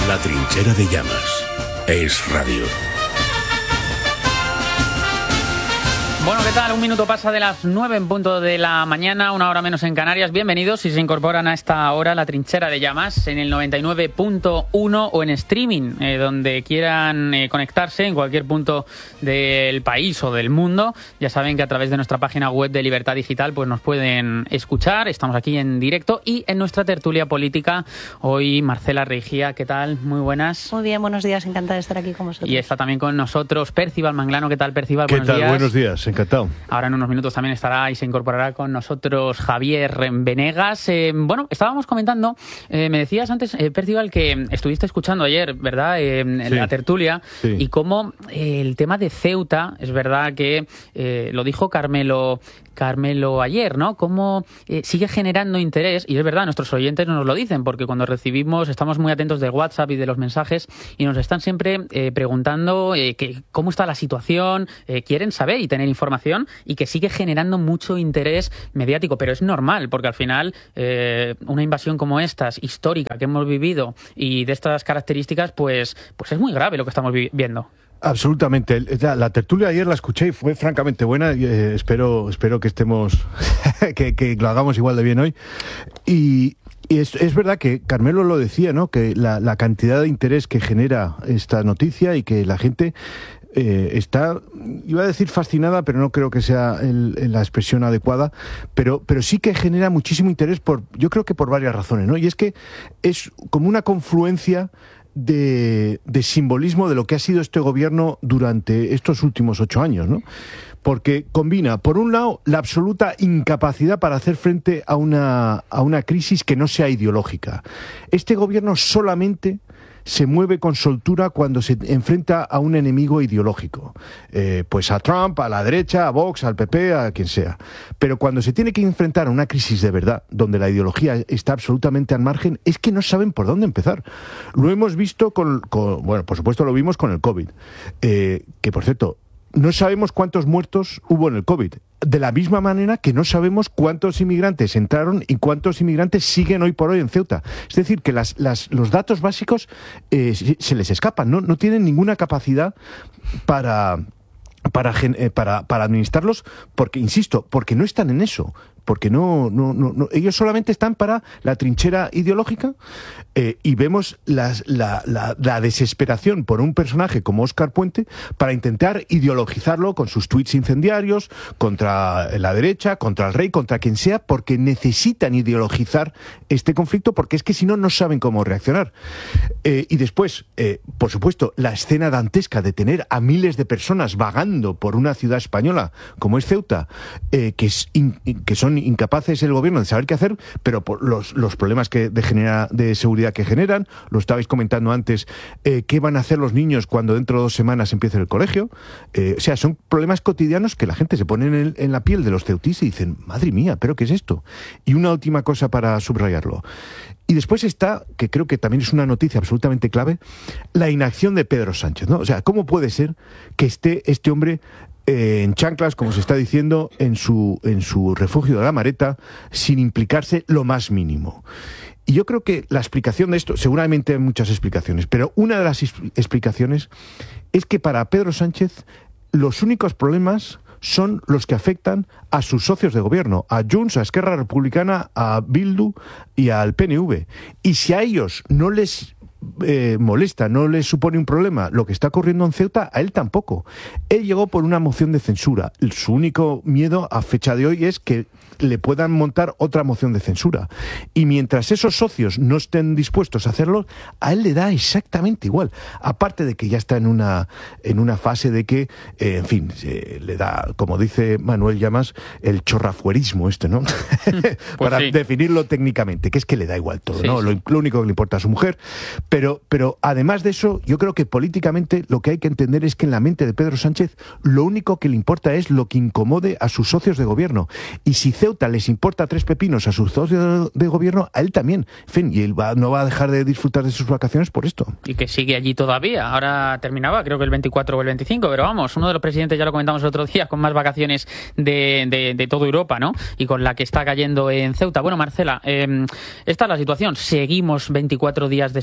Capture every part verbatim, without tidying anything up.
La trinchera de llamas. Es radio. Bueno, ¿qué tal? Un minuto pasa de las nueve en punto de la mañana, una hora menos en Canarias. Bienvenidos si se incorporan a esta hora La Trinchera de Llamas en el noventa y nueve punto uno o en streaming, eh, donde quieran eh, conectarse en cualquier punto del país o del mundo. Ya saben que a través de nuestra página web de Libertad Digital pues nos pueden escuchar. Estamos aquí en directo y en nuestra tertulia política. Hoy Marcela Reigía, ¿qué tal? Muy buenas. Muy bien, buenos días, encantada de estar aquí con vosotros. Y está también con nosotros Percival Manglano. ¿Qué tal, Percival? ¿Qué Buenos tal? días. Buenos días. Encantado. Ahora en unos minutos también estará y se incorporará con nosotros Javier Venegas. Eh, bueno, estábamos comentando, eh, me decías antes, eh, Percival, que estuviste escuchando ayer, ¿verdad?, eh, en sí. la tertulia, sí. y cómo eh, el tema de Ceuta, es verdad que eh, lo dijo Carmelo Carmelo ayer, ¿no? Cómo eh, sigue generando interés, y es verdad, nuestros oyentes nos lo dicen, porque cuando recibimos, estamos muy atentos de WhatsApp y de los mensajes, y nos están siempre eh, preguntando eh, que, cómo está la situación, eh, quieren saber y tener información, y que sigue generando mucho interés mediático, pero es normal, porque al final eh, una invasión como esta, histórica, que hemos vivido, y de estas características, pues, pues es muy grave lo que estamos vi- viendo. Absolutamente. La, la tertulia ayer la escuché y fue francamente buena. Y, eh, espero, espero que estemos, que, que lo hagamos igual de bien hoy. Y, y es, es verdad que Carmelo lo decía, ¿no? Que la, la cantidad de interés que genera esta noticia y que la gente eh, está, iba a decir fascinada, pero no creo que sea el, la expresión adecuada, pero, pero sí que genera muchísimo interés por, yo creo que por varias razones, ¿no? Y es que es como una confluencia De, de simbolismo de lo que ha sido este gobierno durante estos últimos ocho años, ¿no? Porque combina, por un lado, la absoluta incapacidad para hacer frente a una, a una crisis que no sea ideológica. Este gobierno solamente se mueve con soltura cuando se enfrenta a un enemigo ideológico. Eh, pues a Trump, a la derecha, a Vox, al P P, a quien sea. Pero cuando se tiene que enfrentar a una crisis de verdad, donde la ideología está absolutamente al margen, es que no saben por dónde empezar. Lo hemos visto con, con bueno, por supuesto lo vimos con el COVID. Eh, que, por cierto, no sabemos cuántos muertos hubo en el COVID. De la misma manera que no sabemos cuántos inmigrantes entraron y cuántos inmigrantes siguen hoy por hoy en Ceuta. Es decir, que las, las, los datos básicos eh, se les escapan, no, no tienen ninguna capacidad para, para, para, para administrarlos, porque, insisto, porque no están en eso. Porque no, no, no, no, ellos solamente están para la trinchera ideológica, eh, y vemos las, la, la, la desesperación por un personaje como Óscar Puente para intentar ideologizarlo con sus tuits incendiarios contra la derecha, contra el rey, contra quien sea, porque necesitan ideologizar este conflicto, porque es que si no, no saben cómo reaccionar. Eh, y después, eh, por supuesto, la escena dantesca de tener a miles de personas vagando por una ciudad española como es Ceuta, eh, que, es in, que son incapaces el gobierno de saber qué hacer, pero por los, los problemas que de, genera, de seguridad que generan, lo estabais comentando antes, eh, qué van a hacer los niños cuando dentro de dos semanas empiece el colegio, eh, o sea, son problemas cotidianos que la gente se pone en, el, en la piel de los ceutís y dicen, madre mía, ¿pero qué es esto? Y una última cosa para subrayarlo. Y después está, que creo que también es una noticia absolutamente clave, la inacción de Pedro Sánchez, ¿no? O sea, ¿cómo puede ser que esté este hombre Eh, en chanclas, como se está diciendo, en su, en su refugio de la Mareta, sin implicarse lo más mínimo? Y yo creo que la explicación de esto, seguramente hay muchas explicaciones, pero una de las explicaciones es que para Pedro Sánchez los únicos problemas son los que afectan a sus socios de gobierno, a Junts, a Esquerra Republicana, a Bildu y al P N V. Y si a ellos no les Eh, molesta, no le supone un problema lo que está ocurriendo en Ceuta, a él tampoco. Él llegó por una moción de censura. Su único miedo a fecha de hoy es que le puedan montar otra moción de censura. Y mientras esos socios no estén dispuestos a hacerlo, a él le da exactamente igual. Aparte de que ya está en una, en una fase de que, eh, en fin, eh, le da, como dice Manuel Llamas, el chorrafuerismo este, ¿no? Pues para sí. definirlo técnicamente, que es que le da igual todo, sí, ¿no? Sí. Lo, lo único que le importa a su mujer. Pero, pero además de eso, yo creo que políticamente lo que hay que entender es que en la mente de Pedro Sánchez lo único que le importa es lo que incomode a sus socios de gobierno. Y si Ceuta les importa tres pepinos a sus socios de gobierno, a él también. En fin, y él va, no va a dejar de disfrutar de sus vacaciones por esto. Y que sigue allí todavía. Ahora terminaba, creo que el veinticuatro o el veinticinco, pero vamos, uno de los presidentes, ya lo comentamos el otro día, con más vacaciones de, de, de toda Europa, ¿no? Y con la que está cayendo en Ceuta. Bueno, Marcela, eh, esta es la situación. Seguimos veinticuatro días después.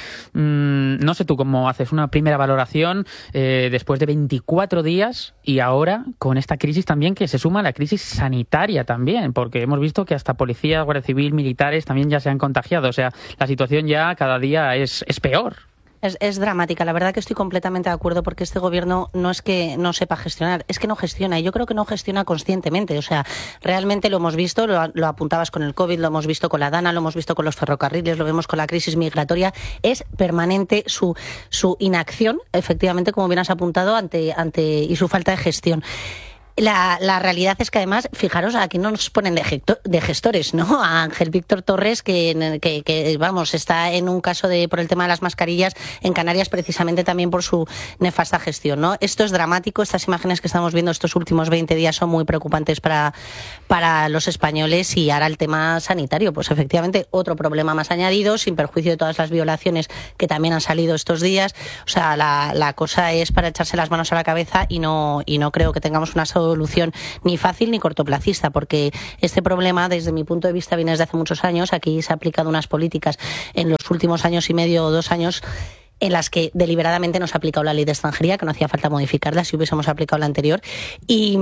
Mm, no sé tú cómo haces una primera valoración eh, después de veinticuatro días y ahora con esta crisis también que se suma a la crisis sanitaria también, porque hemos visto que hasta policías, guardia civil, militares también ya se han contagiado. O sea, la situación ya cada día es, es peor. Es, es dramática, la verdad que estoy completamente de acuerdo porque este gobierno no es que no sepa gestionar, es que no gestiona y yo creo que no gestiona conscientemente, o sea, realmente lo hemos visto, lo, lo apuntabas con el COVID, lo hemos visto con la DANA, lo hemos visto con los ferrocarriles, lo vemos con la crisis migratoria, es permanente su, su inacción, efectivamente, como bien has apuntado, ante, ante y su falta de gestión. La, la realidad es que además, fijaros, aquí no nos ponen de, gesto, de gestores, ¿no? A Ángel Víctor Torres, que, que, que, vamos, está en un caso de por el tema de las mascarillas en Canarias precisamente también por su nefasta gestión, ¿no? Esto es dramático, estas imágenes que estamos viendo estos últimos veinte días son muy preocupantes para, para los españoles y ahora el tema sanitario, pues efectivamente otro problema más añadido, sin perjuicio de todas las violaciones que también han salido estos días. O sea, la, la cosa es para echarse las manos a la cabeza y no, y no creo que tengamos una solución ni fácil ni cortoplacista, porque este problema, desde mi punto de vista, viene desde hace muchos años. Aquí se han aplicado unas políticas en los últimos años y medio o dos años en las que deliberadamente no se ha aplicado la ley de extranjería, que no hacía falta modificarla si hubiésemos aplicado la anterior, y...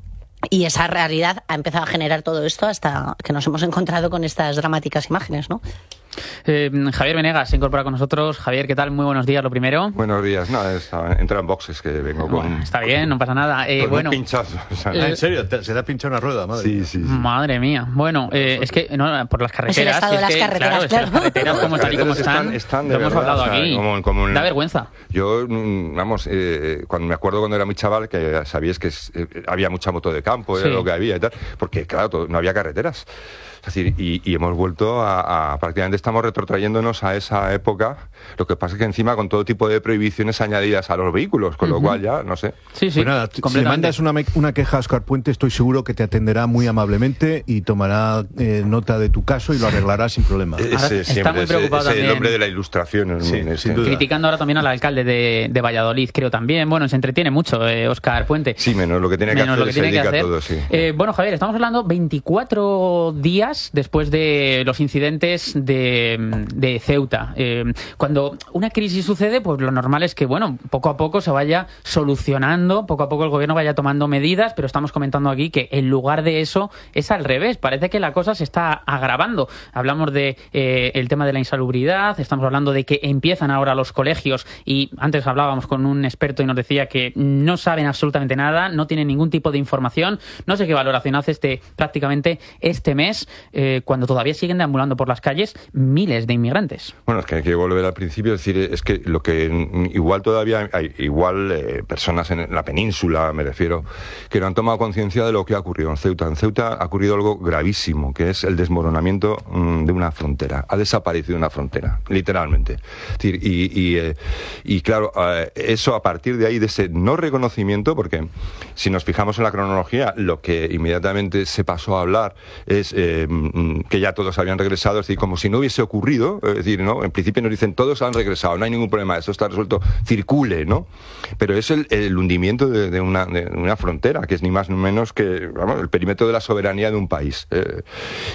Y esa realidad ha empezado a generar todo esto hasta que nos hemos encontrado con estas dramáticas imágenes, ¿no? Eh, Javier Venegas se incorpora con nosotros. Javier, ¿qué tal? Muy buenos días, lo primero. Buenos días. No, entra en boxes que vengo con... Bueno, está bien, no pasa nada. Eh, con bueno, un pinchazo. O sea, ah, ¿en serio? ¿Se te ha pinchado una rueda? Madre sí, sí, sí. Madre mía. Bueno, eh, es que no, por las carreteras... Es el estado es de las que, carreteras, claro. Es que las carreteras, como tal y como están, están, están de lo hemos verdad, hablado o sea, aquí. Como, como un, da vergüenza. Yo, vamos, eh, cuando me acuerdo cuando era muy chaval, que sabíais que eh, había mucha moto de campo, era Sí. lo que había y tal, porque claro, todo, no había carreteras. Es decir, y, y hemos vuelto a, a... Prácticamente estamos retrotrayéndonos a esa época. Lo que pasa es que encima con todo tipo de prohibiciones añadidas a los vehículos, con uh-huh. lo cual ya, no sé. Sí, sí. Pues nada, si le mandas una, una queja a Óscar Puente, estoy seguro que te atenderá muy amablemente y tomará eh, nota de tu caso y lo arreglará sin problema. Ese, está siempre, muy preocupado ese, ese también. el hombre de la ilustración. Sí, este. sin duda. Criticando ahora también al alcalde de, de Valladolid, creo también. Bueno, se entretiene mucho eh, Óscar Puente. Sí, menos lo que tiene que menos hacer, lo que tiene se que dedica hacer. a todo, sí. Eh, bueno, Javier, estamos hablando veinticuatro días después de los incidentes de, de Ceuta. Eh, cuando una crisis sucede, pues lo normal es que, bueno, poco a poco se vaya solucionando, poco a poco el gobierno vaya tomando medidas, pero estamos comentando aquí que en lugar de eso es al revés. Parece que la cosa se está agravando. Hablamos de eh, el tema de la insalubridad, estamos hablando de que empiezan ahora los colegios y antes hablábamos con un experto y nos decía que no saben absolutamente nada, no tienen ningún tipo de información. No sé qué valoración hace este, prácticamente este mes, eh, cuando todavía siguen deambulando por las calles miles de inmigrantes. Bueno, es que hay que volver al principio, es decir, es que lo que igual todavía hay, igual eh, personas en la península, me refiero, que no han tomado conciencia de lo que ha ocurrido en Ceuta. En Ceuta ha ocurrido algo gravísimo, que es el desmoronamiento mmm, de una frontera. Ha desaparecido una frontera, literalmente. Es decir, y, y, eh, y claro, eh, eso a partir de ahí, de ese no reconocimiento, porque si nos fijamos en la cronología, lo que inmediatamente se pasó a hablar es eh, que ya todos habían regresado, es decir, como si no hubiese ocurrido, es decir, ¿no? En principio nos dicen todos han regresado, no hay ningún problema, eso está resuelto, circule, ¿no? Pero es el, el hundimiento de, de, una, de una frontera, que es ni más ni menos que, vamos, el perímetro de la soberanía de un país. Eh,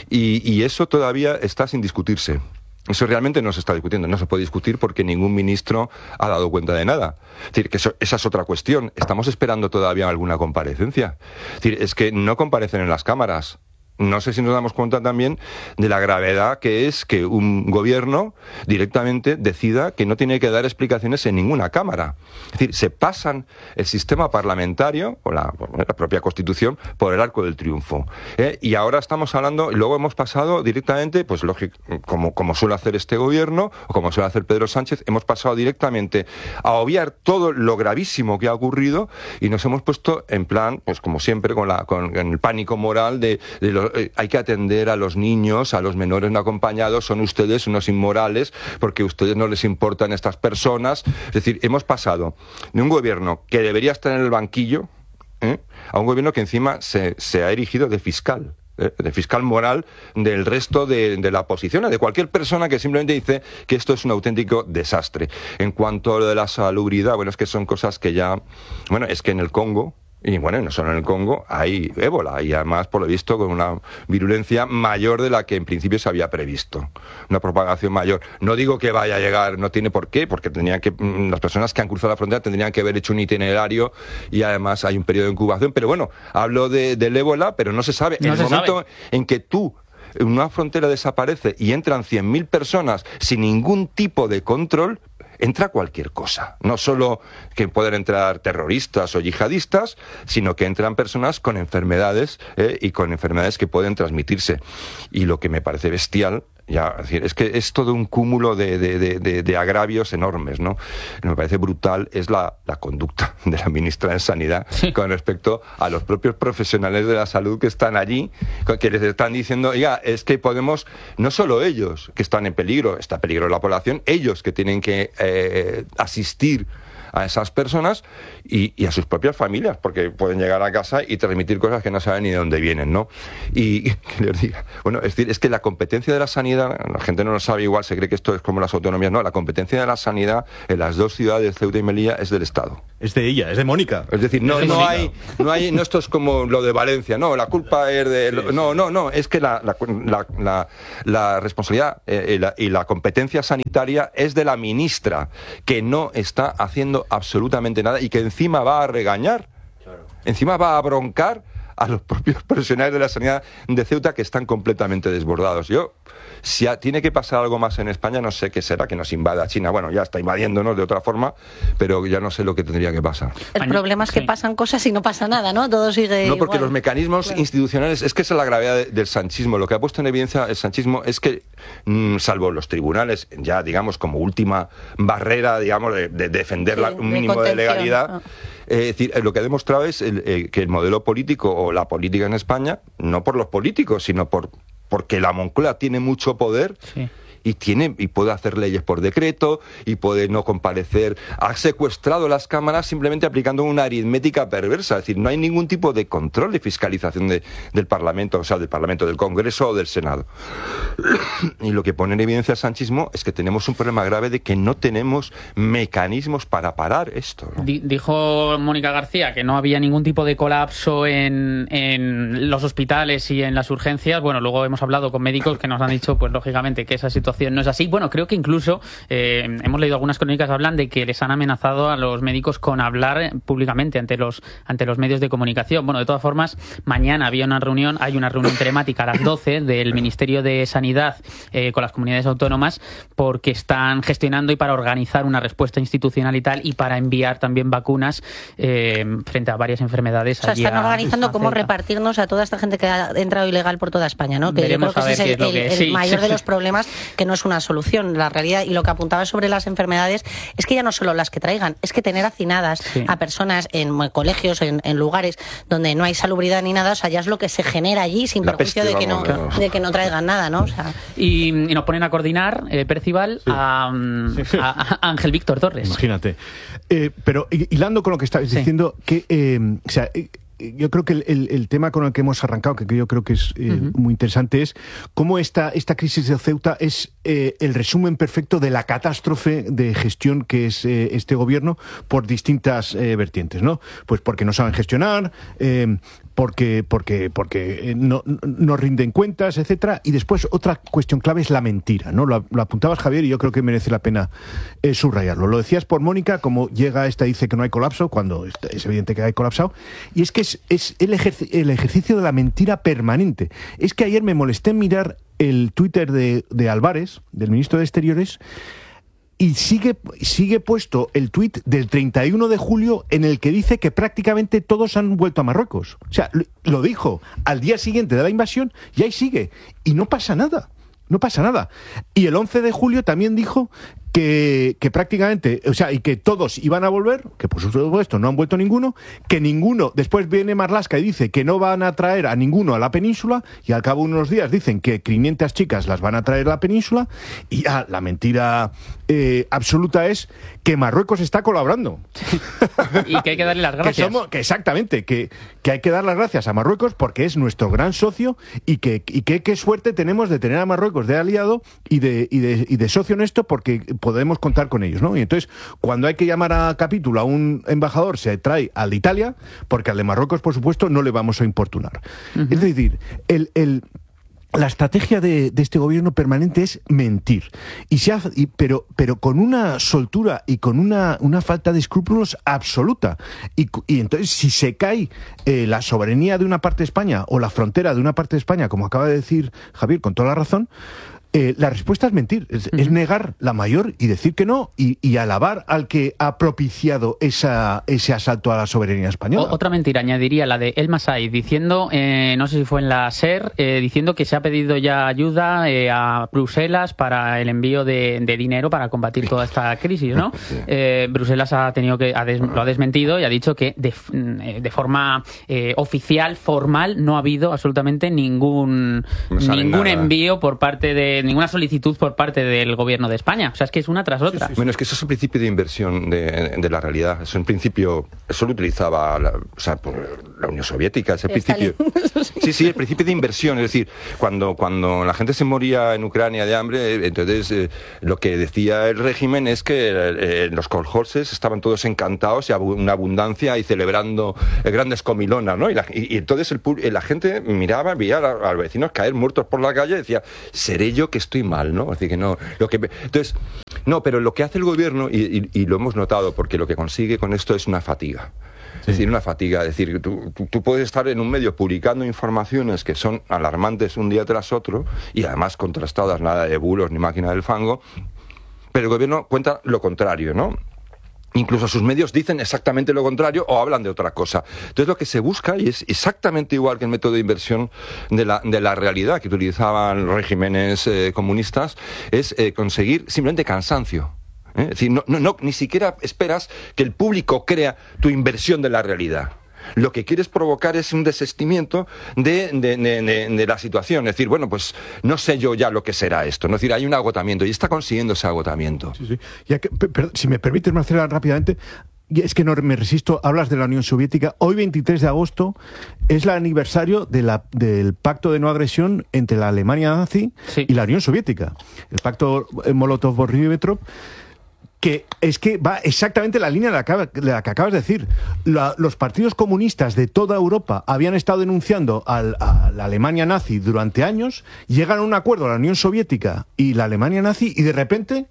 y, y eso todavía está sin discutirse. Eso realmente no se está discutiendo, no se puede discutir porque ningún ministro ha dado cuenta de nada. Es decir, que eso, esa es otra cuestión. Estamos esperando todavía alguna comparecencia. Es decir, es que no comparecen en las cámaras. No sé si nos damos cuenta también de la gravedad que es que un gobierno directamente decida que no tiene que dar explicaciones en ninguna cámara. Es decir, se pasan el sistema parlamentario, o la, la propia Constitución, por el arco del triunfo. ¿Eh? Y ahora estamos hablando, y luego hemos pasado directamente, pues lógico, como, como suele hacer este gobierno, o como suele hacer Pedro Sánchez, hemos pasado directamente a obviar todo lo gravísimo que ha ocurrido y nos hemos puesto en plan, pues como siempre, con, la, con el pánico moral de, de los hay que atender a los niños, a los menores no acompañados, son ustedes unos inmorales porque a ustedes no les importan estas personas. Es decir, hemos pasado de un gobierno que debería estar en el banquillo ¿eh? a un gobierno que encima se, se ha erigido de fiscal. de fiscal moral del resto de, de la oposición, de cualquier persona que simplemente dice que esto es un auténtico desastre. En cuanto a lo de la salubridad, bueno, es que son cosas que ya... Bueno, es que en el Congo Y bueno, no solo en el Congo, hay ébola, y además, por lo visto, con una virulencia mayor de la que en principio se había previsto. Una propagación mayor. No digo que vaya a llegar, no tiene por qué, porque tendrían que, las personas que han cruzado la frontera tendrían que haber hecho un itinerario, y además hay un periodo de incubación. Pero bueno, hablo de, del ébola, pero no se sabe. No en se el momento sabe. en que tú, una frontera desaparece y entran cien mil personas sin ningún tipo de control, entra cualquier cosa. No solo que pueden entrar terroristas o yihadistas, sino que entran personas con enfermedades eh, y con enfermedades que pueden transmitirse. Y lo que me parece bestial, ya, es decir, es que es todo un cúmulo de, de, de, de, de agravios enormes, ¿no? Me parece brutal es la, la conducta de la ministra de Sanidad sí. con respecto a los propios profesionales de la salud que están allí, que les están diciendo, oiga, es que podemos, no solo ellos que están en peligro, está en peligro la población, ellos que tienen que eh, asistir a esas personas y, y a sus propias familias, porque pueden llegar a casa y transmitir cosas que no saben ni de dónde vienen, ¿no? Y, y que les diga, bueno, es decir, es que la competencia de la sanidad, la gente no lo sabe igual, se cree que esto es como las autonomías, no, la competencia de la sanidad en las dos ciudades, Ceuta y Melilla, es del Estado. Es de ella, es de Mónica. Es decir, no, Es de no Mónica. hay, no hay, no esto es como lo de Valencia, no, la culpa es de, lo- no, no, no, es que la, la, la, la, la responsabilidad eh, y, la, y la competencia sanitaria es de la ministra, que no está haciendo absolutamente nada y que encima va a regañar, encima va a broncar a los propios profesionales de la sanidad de Ceuta, que están completamente desbordados. Yo, si a- tiene que pasar algo más en España, no sé qué será, que nos invada China. Bueno, ya está invadiéndonos de otra forma, pero ya no sé lo que tendría que pasar. El Maña- problema es que sí. pasan cosas y no pasa nada, ¿no? Todo sigue No, porque igual. los mecanismos Claro. institucionales, es que esa es la gravedad de- del sanchismo. Lo que ha puesto en evidencia el sanchismo es que, mm, salvo los tribunales, ya digamos como última barrera, digamos, de, de defender Sí, la- de un mínimo de contención. legalidad, Ah. eh, es decir, eh, lo que ha demostrado es el, eh, que el modelo político o la política en España, no por los políticos, sino por porque la Moncloa tiene mucho poder. Sí. Y tiene y puede hacer leyes por decreto y puede no comparecer. Ha secuestrado las cámaras simplemente aplicando una aritmética perversa. Es decir, no hay ningún tipo de control de fiscalización de, del Parlamento, o sea, del Parlamento, del Congreso o del Senado. Y lo que pone en evidencia el sanchismo es que tenemos un problema grave de que no tenemos mecanismos para parar esto, ¿no? Di- Dijo Mónica García que no había ningún tipo de colapso en, en los hospitales y en las urgencias. Bueno, luego hemos hablado con médicos que nos han dicho, pues lógicamente, que esa situación no es así. Bueno, creo que incluso eh, hemos leído algunas crónicas que hablan de que les han amenazado a los médicos con hablar públicamente ante los ante los medios de comunicación. Bueno, de todas formas, mañana había una reunión, hay una reunión telemática a las doce del Ministerio de Sanidad eh, con las comunidades autónomas, porque están gestionando y para organizar una respuesta institucional y tal, y para enviar también vacunas eh, frente a varias enfermedades. O sea, allí están a- organizando a cómo Ceuta. repartirnos a toda esta gente que ha entrado ilegal por toda España, ¿no? Que Veremos yo creo a que ese ver es qué el, es lo que- el- el sí, mayor sí, de los sí. problemas, que no es una solución. La realidad, y lo que apuntaba sobre las enfermedades, es que ya no solo las que traigan, es que tener hacinadas Sí. a personas en colegios, en, en lugares donde no hay salubridad ni nada, o sea, ya es lo que se genera allí, sin La perjuicio peste, de que, no, vamos, de que no traigan nada, ¿no? O sea, Y, y nos ponen a coordinar, eh, Percival, a, mm, a- a Ángel Víctor Torres. Imagínate. Eh, pero hi- hilando con lo que estabas Sí. diciendo, que eh, o sea, eh, yo creo que el, el- el tema con el que hemos arrancado, que yo creo que es eh, Ujú. muy interesante, es cómo esta, esta crisis de Ceuta es eh, el resumen perfecto de la catástrofe de gestión que es eh, este gobierno por distintas eh, vertientes, ¿no? Pues porque no saben gestionar, eh, porque porque porque eh, no, no rinden cuentas, etcétera. Y después otra cuestión clave es la mentira, ¿no? Lo, lo apuntabas, Javier, y yo creo que merece la pena eh, subrayarlo. Lo decías por Mónica, como llega esta, dice que no hay colapso, cuando es, es evidente que hay colapsado. Y es que es, es el, ejerci- el ejercicio de la mentira permanente. Es que ayer me molesté en mirar el Twitter de, de Álvarez, del ministro de Exteriores, y sigue, sigue puesto el tuit del treinta y uno de julio en el que dice que prácticamente todos han vuelto a Marruecos. O sea, lo, lo dijo al día siguiente de la invasión y ahí sigue. Y no pasa nada. No pasa nada. Y el once de julio también dijo que, que prácticamente, o sea, y que todos iban a volver, que por supuesto no han vuelto ninguno, que ninguno, después viene Marlaska y dice que no van a traer a ninguno a la península, y al cabo de unos días dicen que quinientas chicas las van a traer a la península, y ya la mentira eh, absoluta es que Marruecos está colaborando. Y que hay que darle las gracias. Que somos, que exactamente, que, que hay que dar las gracias a Marruecos porque es nuestro gran socio y que y que qué suerte tenemos de tener a Marruecos de aliado y de, y de, y de socio honesto porque podemos contar con ellos, ¿no? Y entonces, cuando hay que llamar a capítulo a un embajador, se trae al de Italia, porque al de Marruecos, por supuesto, no le vamos a importunar. Uh-huh. Es decir, el... el La estrategia de, de este gobierno permanente es mentir, y se hace, y, pero, pero con una soltura y con una, una falta de escrúpulos absoluta. Y, y entonces, si se cae eh, la soberanía de una parte de España o la frontera de una parte de España, como acaba de decir Javier, con toda la razón, Eh, la respuesta es mentir, es, uh-huh. es negar la mayor y decir que no y, y alabar al que ha propiciado esa, ese asalto a la soberanía española. O, otra mentira, añadiría la de El Masai, diciendo, eh, no sé si fue en la SER, eh, diciendo que se ha pedido ya ayuda eh, a Bruselas para el envío de, de dinero para combatir toda esta crisis, ¿no? Eh, Bruselas ha tenido que ha des, lo ha desmentido y ha dicho que de, de forma eh, oficial, formal, no ha habido absolutamente ningún, no ningún nada. envío por parte de ninguna solicitud por parte del gobierno de España. O sea, es que es una tras otra. Sí, sí, sí. Bueno, es que eso es el principio de inversión de, de la realidad. Es un principio, eso lo utilizaba la, o sea, la Unión Soviética, es el principio. Sí, sí, el principio de inversión. Es decir, cuando, cuando la gente se moría en Ucrania de hambre, entonces eh, lo que decía el régimen es que eh, los kolhoses estaban todos encantados y una abundancia y celebrando eh, grandes comilonas, ¿no? Y, la, y, y entonces el, la gente miraba, veía a, a los vecinos caer muertos por la calle y decía, ¿seré yo que estoy mal, no? Así que no, lo que entonces, no, pero lo que hace el gobierno, y, y, y lo hemos notado, porque lo que consigue con esto es una fatiga. Sí. Es decir, una fatiga. Es decir, tú, tú, tú puedes estar en un medio publicando informaciones que son alarmantes un día tras otro, y además contrastadas, nada de bulos ni máquina del fango, pero el gobierno cuenta lo contrario, ¿no? Incluso sus medios dicen exactamente lo contrario o hablan de otra cosa. Entonces lo que se busca, y es exactamente igual que el método de inversión de la, de la realidad que utilizaban los regímenes eh, comunistas, es eh, conseguir simplemente cansancio. ¿eh? Es decir, no, no, no, ni siquiera esperas que el público crea tu inversión de la realidad. Lo que quieres provocar es un desistimiento de, de, de, de, de la situación. Es decir, bueno, pues no sé yo ya lo que será esto. ¿no? Es decir, hay un agotamiento y está consiguiendo ese agotamiento. Sí, sí. Ya que, pero, si me permites, Marcela, rápidamente, es que no me resisto, hablas de la Unión Soviética. Hoy, veintitrés de agosto, es el aniversario de la, del pacto de no agresión entre la Alemania nazi sí. y la Unión Soviética. El pacto Molotov-Ribbentrop, que es que va exactamente la línea de la que, de la que acabas de decir. La, los partidos comunistas de toda Europa habían estado denunciando al, a la Alemania nazi durante años, llegan a un acuerdo la Unión Soviética y la Alemania nazi y de repente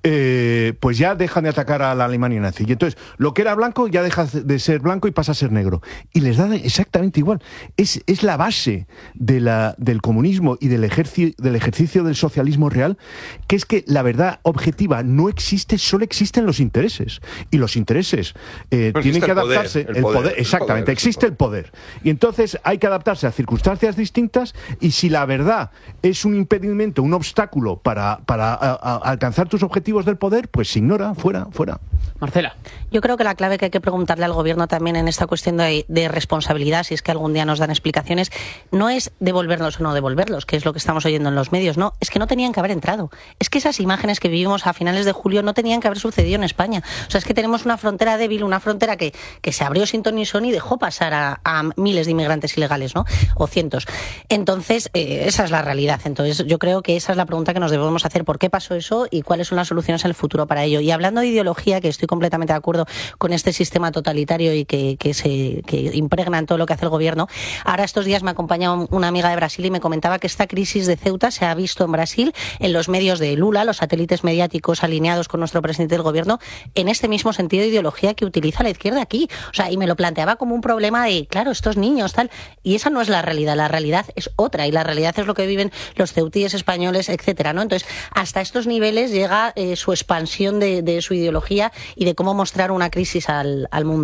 eh, pues ya dejan de atacar a la Alemania nazi. Y entonces, lo que era blanco ya deja de ser blanco y pasa a ser negro. Y les da exactamente igual. Es, es la base de la, del comunismo y del, ejerci, del ejercicio del socialismo real, que es que la verdad objetiva no existe, solo existen los intereses. Y los intereses eh, tienen que adaptarse. El poder, el poder, el poder, exactamente, el poder, existe el poder. Y entonces hay que adaptarse a circunstancias distintas, y si la verdad es un impedimento, un obstáculo para, para a, a, alcanzar tus objetivos del poder, pues se ignora, fuera, fuera. Marcela. Yo creo que la clave que hay que preguntarle al gobierno también en esta cuestión de, de responsabilidad, si es que algún día nos dan explicaciones, no es devolverlos o no devolverlos, que es lo que estamos oyendo en los medios, no, es que no tenían que haber entrado. Es que esas imágenes que vivimos a finales de julio no tenían que haber sucedido en España. O sea, es que tenemos una frontera débil, una frontera que, que se abrió sin ton ni son y dejó pasar a, a miles de inmigrantes ilegales, ¿no? O cientos. Entonces, eh, esa es la realidad. Entonces, yo creo que esa es la pregunta que nos debemos hacer. ¿Por qué pasó eso y cuáles son las soluciones en el futuro para ello? Y hablando de ideología, que estoy completamente de acuerdo con este sistema totalitario y que, que se que impregna en todo lo que hace el gobierno. Ahora estos días me acompaña una amiga de Brasil y me comentaba que esta crisis de Ceuta se ha visto en Brasil, en los medios de Lula, los satélites mediáticos alineados con nuestro presidente del gobierno, en este mismo sentido de ideología que utiliza la izquierda aquí. O sea, y me lo planteaba como un problema de, claro, estos niños, tal, y esa no es la realidad, la realidad es otra, y la realidad es lo que viven los ceutíes españoles, etcétera, ¿no? Entonces, hasta estos niveles llega eh, su expansión de, de su ideología y de cómo mostrar una crisis al, al mundo.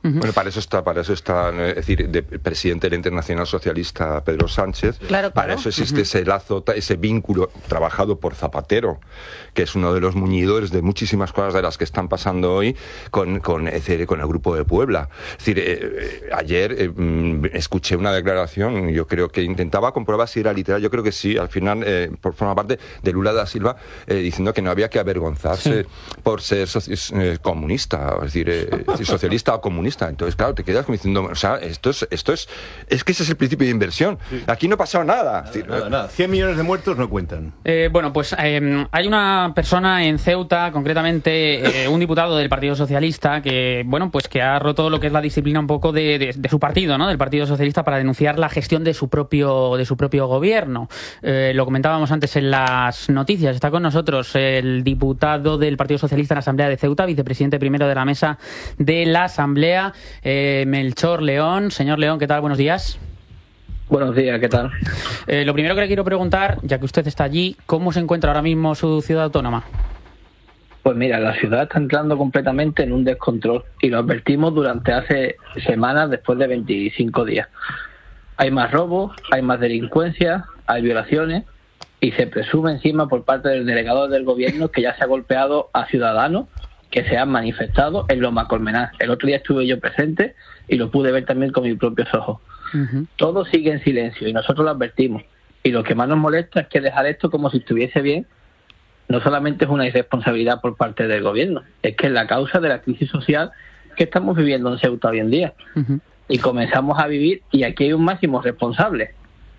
Uh-huh. Bueno, para eso está, para eso está, es decir, de, presidente de la Internacional Socialista Pedro Sánchez. Claro, para claro. eso existe Uh-huh. ese lazo, ese vínculo trabajado por Zapatero, que es uno de los muñidores de muchísimas cosas de las que están pasando hoy con, con, es decir, con el Grupo de Puebla. Es decir, eh, ayer eh, escuché una declaración, yo creo que intentaba comprobar si era literal, yo creo que sí, al final, eh, por forma parte de Lula da Silva, eh, diciendo que no había que avergonzarse sí. por ser soci- eh, comunista, es decir, eh, socialista o comunista. Entonces, claro, te quedas como diciendo, o sea, esto es, esto es, es que ese es el principio de inversión. Sí. Aquí no ha pasado nada. Nada, es decir, nada, nada. cien millones de muertos no cuentan. Eh, bueno, pues eh, hay una persona en Ceuta, concretamente eh, un diputado del Partido Socialista, que, bueno, pues que ha roto lo que es la disciplina un poco de, de, de su partido, ¿no? Del Partido Socialista, para denunciar la gestión de su propio, de su propio gobierno. Eh, lo comentábamos antes en las noticias. Está con nosotros el diputado del Partido Socialista en la Asamblea de Ceuta, vicepresidente primero de la mesa de la Asamblea, eh, Melchor León. Señor León, ¿qué tal? Buenos días. Buenos días, ¿qué tal? Eh, lo primero que le quiero preguntar, ya que usted está allí, ¿cómo se encuentra ahora mismo su ciudad autónoma? Pues mira, la ciudad está entrando completamente en un descontrol y lo advertimos durante hace semanas, después de veinticinco días. Hay más robos, hay más delincuencia, hay violaciones y se presume encima por parte del delegado del gobierno que ya se ha golpeado a ciudadanos que se han manifestado en Loma Colmenar. El otro día estuve yo presente y lo pude ver también con mis propios ojos. Uh-huh. Todo sigue en silencio y nosotros lo advertimos. Y lo que más nos molesta es que dejar esto como si estuviese bien no solamente es una irresponsabilidad por parte del gobierno, es que es la causa de la crisis social que estamos viviendo en Ceuta hoy en día. Uh-huh. Y comenzamos a vivir, y aquí hay un máximo responsable.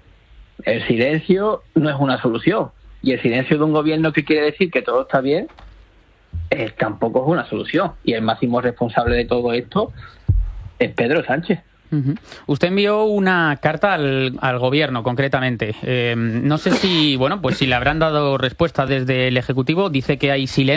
El silencio no es una solución. Y el silencio de un gobierno que quiere decir que todo está bien Eh, tampoco es una solución. Y el máximo responsable de todo esto es Pedro Sánchez. Uh-huh. Usted envió una carta al, al gobierno, concretamente. Eh, no sé si, bueno, pues si le habrán dado respuesta desde el Ejecutivo. Dice que hay silencio